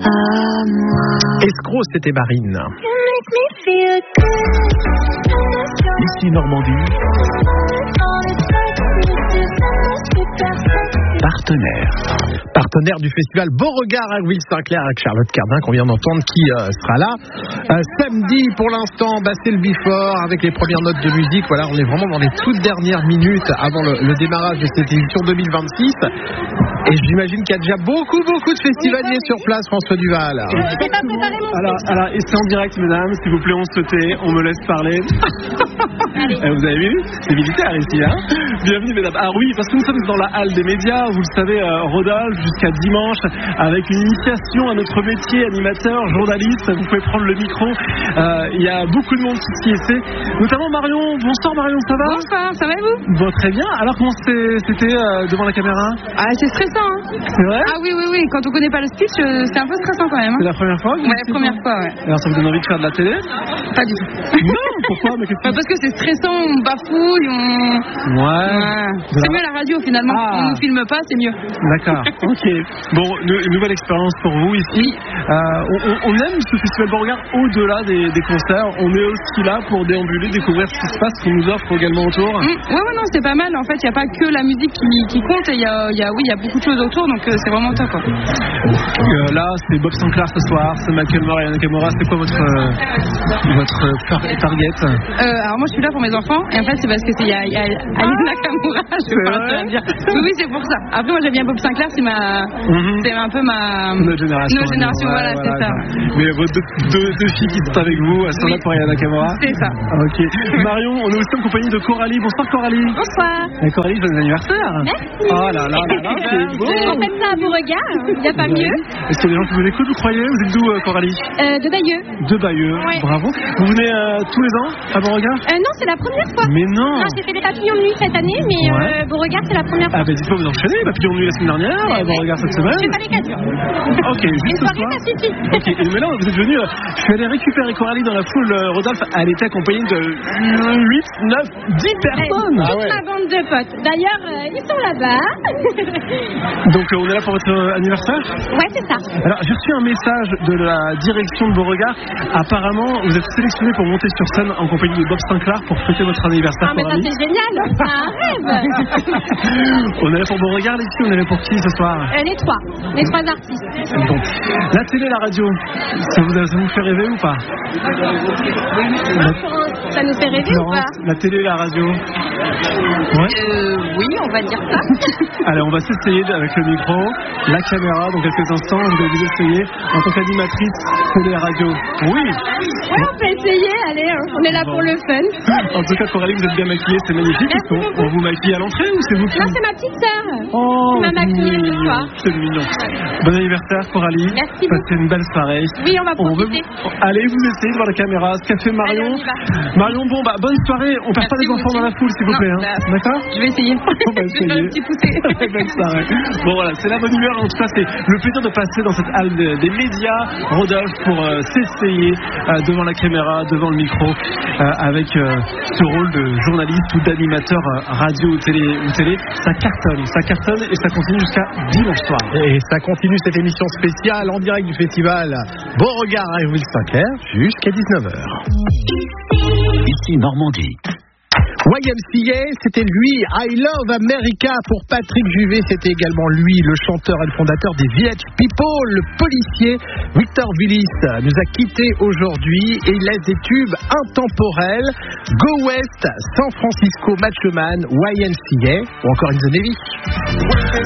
Escroc, c'était Marine. Ici Normandie. Partenaire du festival Beauregard à Louis-Saint-Clair avec Charlotte Cardin qu'on vient d'entendre qui sera là. Samedi pour l'instant, c'est le Before avec les premières notes de musique. Voilà, on est vraiment dans les toutes dernières minutes avant le démarrage de cette édition 2026. Et j'imagine qu'il y a déjà beaucoup de festivaliers sur place, François Duval. C'est pas préparé mon alors, et c'est en direct, mesdames, s'il vous plaît, on se tait, on me laisse parler. Vous avez vu, c'est militaire ici, hein. Bienvenue, mesdames. Ah oui, parce que nous sommes dans la halle des médias, vous le savez, Rodolphe, jusqu'à dimanche, avec une initiation à notre métier, animateur, journaliste. Vous pouvez prendre le micro. Il y a beaucoup de monde qui s'y essaie, notamment Marion. Bonsoir Marion, ça va? Bonsoir, ça va et vous? Bon, très bien. Alors, comment c'était devant la caméra? Ah, c'est stressant, hein. C'est vrai? Ah oui, quand on connaît pas le speech, c'est un peu stressant quand même. Hein. C'est la première fois? Ouais, première fois, ouais. Alors, ça vous donne envie de faire de la télé? Pas du tout. Non, pourquoi? Mais parce que c'est stressant, on bafouille, Ouais. C'est mieux la radio finalement. On nous filme pas, c'est mieux. D'accord, ok. Bon, une nouvelle expérience pour vous ici. Oui. On aime ce festival Beauregard au-delà des concerts. On est aussi là pour déambuler, découvrir ce qui se passe, ce qu'on nous offre également autour. Ouais, non, c'est pas mal. En fait, il n'y a pas que la musique qui compte. Il y a beaucoup de choses autour, donc c'est vraiment top. Quoi. Là, c'est Bob Sinclair ce soir, c'est Michael Moore et Yana Nakamura. C'est quoi votre target? Alors moi, je suis là pour mes enfants. Et en fait, c'est parce que il y a Yana Nakamura. Je vais pas te dire. Oui, c'est pour ça. Après, moi, j'aime bien Bob Sinclair. C'est un peu notre génération. Voilà, c'est ça. Mais vos deux filles qui sont avec vous, elles sont là pour Yana Nakamura. C'est ça. Ok. Marion, on est aussi en compagnie de Coralie. Bonsoir Coralie. Bonsoir. Et Coralie, joyeux anniversaire. Merci. Oh là, c'est beau. On fait ça à Beauregard, il n'y a pas mieux. Est-ce qu'il y a des gens qui vous écoutent, vous croyez? Vous êtes d'où, Coralie? De Bayeux. De Bayeux, ouais. Bravo. Vous venez tous les ans à Beauregard? Non, c'est la première fois. Mais non. Non, j'ai fait les papillons de nuit cette année, mais Beauregard, c'est la première fois. Ah ben dites-moi, vous enchaînez, papillons de nuit la semaine dernière, à Beauregard cette semaine. J'ai pas les 4 jours. Ok, juste ce soir. Ça suffit. Ok, et mais là, vous êtes venu, je suis allé récupérer Coralie dans la foule, Rodolphe, elle était accompagnée de 8, 9, 10 personnes. Toute ma bande de potes. D'ailleurs, ils sont là-bas. Donc on est là pour votre anniversaire? Ouais, c'est ça. Alors j'ai reçu un message de la direction de Beauregard. Apparemment, vous êtes sélectionné pour monter sur scène en compagnie de Bob Sinclair pour fêter votre anniversaire. Ah mais ça c'est génial, c'est un rêve. On est là pour Beauregard ici, on est là pour qui ce soir? Les trois artistes. Donc, la télé, la radio, ça vous fait rêver ou pas? Ça nous fait rêver Florence, ou pas? la télé, la radio. Ouais. Oui, on va dire ça. Allez, on va s'essayer avec le micro, la caméra, dans quelques instants, vous allez vous essayer en tant qu'animatrice télé, radio. Oui. Ouais, on peut essayer, allez, on est là pour le fun. En tout cas, Coralie, vous êtes bien maquillée, c'est magnifique. On vous maquille à l'entrée ou c'est vous qui... Non, c'est ma petite sœur. Oh, qui m'a maquillée ce soir. C'est mignon. Bon anniversaire, Coralie. Merci. Passez une belle soirée. Oui, on va profiter. Allez, vous essayez devant la caméra. Ce qu'a fait Marion. Allez, Marion, bon, bonne soirée. On perd pas les enfants dans la foule, s'il vous plaît. D'accord? Je vais essayer. On va essayer. Je vais faire un petit poussé. Belle soirée. Bon, voilà, c'est la bonne humeur. En tout cas, c'est le plaisir de passer dans cette halle des médias, Rodolphe, pour s'essayer devant la caméra, devant le micro, avec ce rôle de journaliste ou d'animateur radio ou télé. Ça cartonne et ça continue jusqu'à dimanche soir. Et ça continue cette émission spéciale en direct du festival Beauregard à Louis-Saint-Clair jusqu'à 19h. Ici Normandie. YMCA, c'était lui, I Love America pour Patrick Juvet, c'était également lui, le chanteur et le fondateur des Village People, le policier Victor Willis nous a quittés aujourd'hui et il laisse des tubes intemporels, Go West, San Francisco, Macho Man, YMCA ou encore In the Navy.